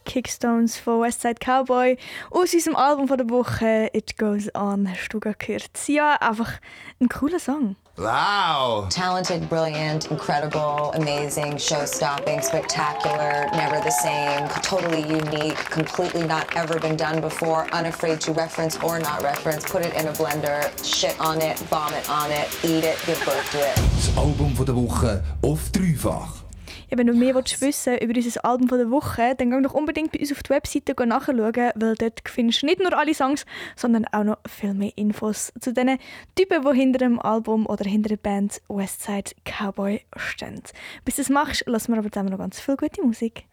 Kickstones von Westside Cowboy aus unserem Album von der Woche It Goes On. Hast du gehört? Ja, einfach ein cooler Song. Wow! Talented, brilliant, incredible, amazing, show-stopping, spectacular, never the same, totally unique, completely not ever been done before, unafraid to reference or not reference, put it in a blender, shit on it, vomit on it, eat it, give birth to it. Das Album von der Woche auf dreifach. Ja, wenn du mehr wissen über unser Album von der Woche, dann geh doch unbedingt bei uns auf die Webseite nachschauen, weil dort findest du nicht nur alle Songs, sondern auch noch viel mehr Infos zu den Typen, die hinter dem Album oder hinter der Band Westside Cowboy stehen. Bis du das machst, lassen wir aber zusammen noch ganz viel gute Musik.